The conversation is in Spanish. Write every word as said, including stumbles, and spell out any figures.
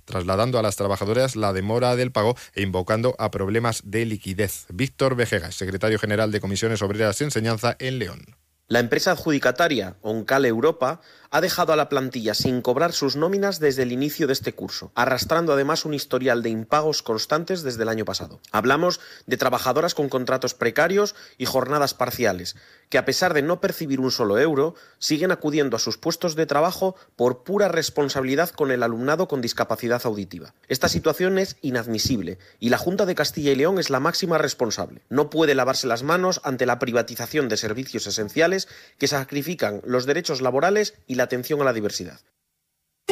trasladando a las trabajadoras la demora del pago e invocando a problemas de liquidez. Víctor Vejegas, secretario general de Comisiones Obreras Enseñanza en León. La empresa adjudicataria, Oncal Europa, ha dejado a la plantilla sin cobrar sus nóminas desde el inicio de este curso, arrastrando además un historial de impagos constantes desde el año pasado. Hablamos de trabajadoras con contratos precarios y jornadas parciales, que a pesar de no percibir un solo euro, siguen acudiendo a sus puestos de trabajo por pura responsabilidad con el alumnado con discapacidad auditiva. Esta situación es inadmisible y la Junta de Castilla y León es la máxima responsable. No puede lavarse las manos ante la privatización de servicios esenciales que sacrifican los derechos laborales y la atención a la diversidad.